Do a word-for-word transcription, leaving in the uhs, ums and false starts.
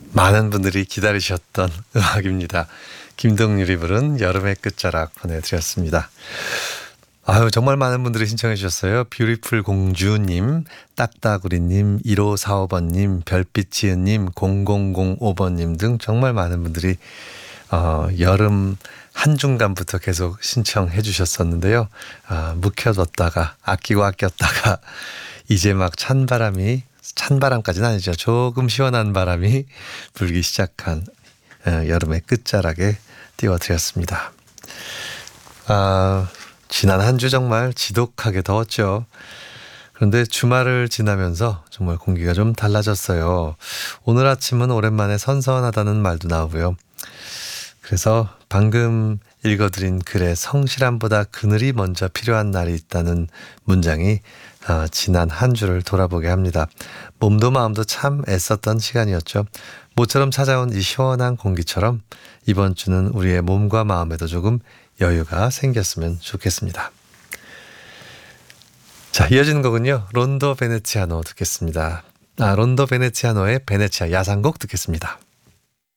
많은 분들이 기다리셨던 음악입니다. 김동률이 부른 여름의 끝자락 보내드렸습니다. 아유, 정말 많은 분들이 신청해 주셨어요. 뷰티풀 공주님, 딱따구리님, 일오사오 번님, 별빛지은님, 공공공오 번님 등 정말 많은 분들이 어, 여름 한중간부터 계속 신청해 주셨었는데요. 아, 묵혀뒀다가 아끼고 아꼈다가 이제 막 찬바람이 찬바람까지는 아니죠. 조금 시원한 바람이 불기 시작한 여름의 끝자락에 띄워드렸습니다. 아, 지난 한 주 정말 지독하게 더웠죠. 그런데 주말을 지나면서 정말 공기가 좀 달라졌어요. 오늘 아침은 오랜만에 선선하다는 말도 나오고요. 그래서 방금 읽어드린 글에 성실함보다 그늘이 먼저 필요한 날이 있다는 문장이 어, 지난 한 주를 돌아보게 합니다. 몸도 마음도 참 애썼던 시간이었죠. 모처럼 찾아온 이 시원한 공기처럼 이번 주는 우리의 몸과 마음에도 조금 여유가 생겼으면 좋겠습니다. 자, 이어지는 곡은요. 론도 베네치아노 듣겠습니다. 아, 론도 베네치아노의 베네치아 야상곡 듣겠습니다.